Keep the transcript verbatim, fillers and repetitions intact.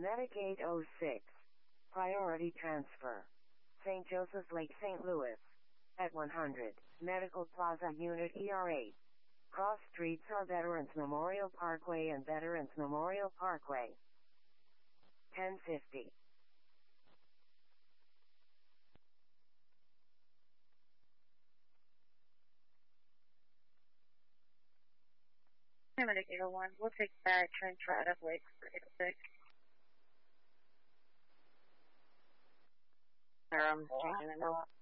Medic eight oh six. Priority transfer. Saint Joseph's Lake, Saint Louis. At one hundred. Medical Plaza Unit E R eight. Cross streets are Veterans Memorial Parkway and Veterans Memorial Parkway. ten fifty. Medic eight oh one, we'll take that trench right up Lake for eight oh six. Um, changing the